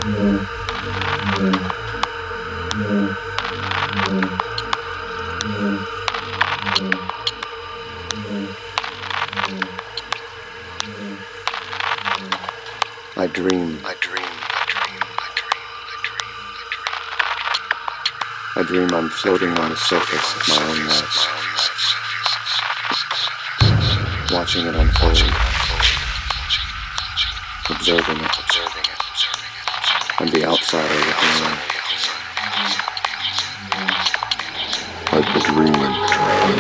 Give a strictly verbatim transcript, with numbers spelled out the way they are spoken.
I dream. I dream, I dream, I dream, I dream, I dream. I dream I'm floating on the surface of my own life, watching it unfold, observing it, Observing it, observing it, observing it. and the outsider looking in.